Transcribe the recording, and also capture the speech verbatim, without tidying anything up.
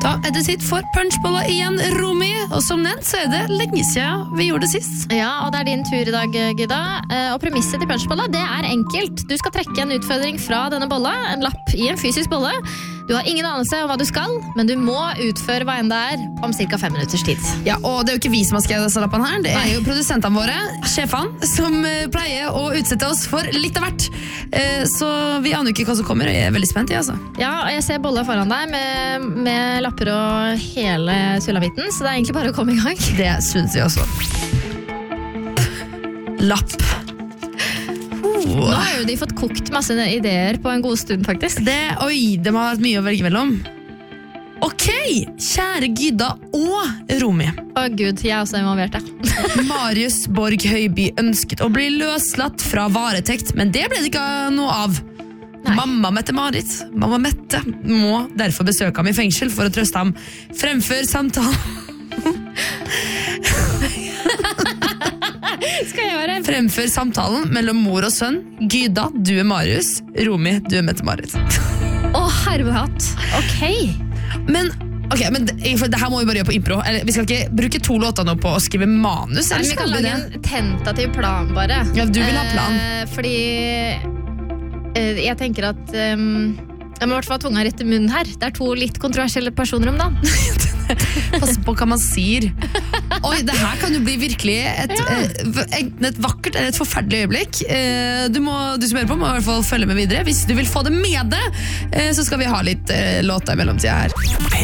Da er det tid for punchboller igjen, Romy. Og som nevnt så er det lenge siden vi gjorde det sist. Ja, og det er din tur i dag, Gida. Og premisset til punchbolla, det er enkelt. Du skal trekke en utfordring fra denne bolla, en lapp i en fysisk bolle. Du har ingen anelse om hva du skal, men du må utføre hva enn det er om cirka fem minutters tid. Ja, og det er jo ikke vi som har skrevet disse lappene her. Det er jo produsentene våre, sjefene, som pleier å utsette oss for litt av hvert. Så vi aner jo ikke hva som kommer, og jeg er veldig spent, jeg, altså. Ja, og jeg ser bolla foran deg med, med lapper og hele sulavitten, så det er egentlig bare å komme i gang. Det synes jeg også. Lapp. Nå har jo de fått kokt masse ideer på en god stund, faktisk. Det, oi, det må ha vært mye å velge mellom. Ok, kjære Gida og Romy. Å Gud, jeg er også involvert, ja. Marius Borg Høiby ønsket å bli løslatt fra varetekt, men det ble det ikke noe av. Nei. Mamma Mette-Marit, mamma Mette, må derfor besøke ham i fengsel for å trøste ham fremfør samtalen. Skal jeg gjøre? Fremfør samtalen mellom mor og sønn. Gyda, du er Marius. Romy, du er Mette-Marit. Å, herrehatt. Ok. Men, ok, men det, det her må vi bare gjøre på impro. Eller, vi skal ikke bruke to låter nå på å skrive manus. Nei, vi kan lage en tentativ plan, bare. Ja, du vil ha plan. Eh, fordi eh, jeg tenker at um, jeg må i hvert fall ha tunga rett i munnen her. Det er to litt kontroversielle personer om dagen. Pass på hva man sier. Oi, det her kan jo bli virkelig et, ja. enten et vakkert eller et forferdelig øyeblikk. Du, må, du som hører på må i hvert fall følge med videre. Hvis du vil få det med det, så skal vi ha litt låter i mellomtida her.